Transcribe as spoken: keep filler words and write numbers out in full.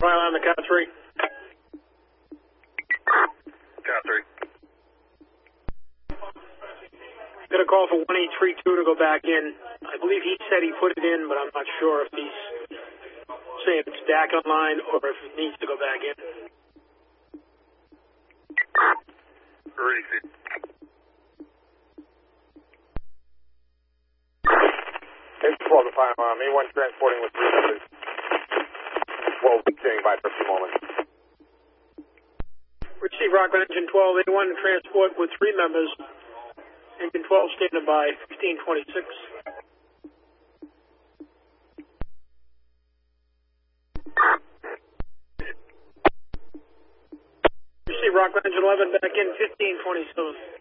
File on the car three. Car three. Got a call for one eight three two to go back in. I believe he said he put it in, but I'm not sure if he's saying it's back online or if it needs to go back in. Receive. It's twelve to fire on. A one transporting with three members. twelve standing by for a few moments. Receive Rockland Engine twelve, A one transport with three members. Engine twelve standing by, fifteen twenty-six. Receive Rockland Engine eleven back in, fifteen twenty-seven.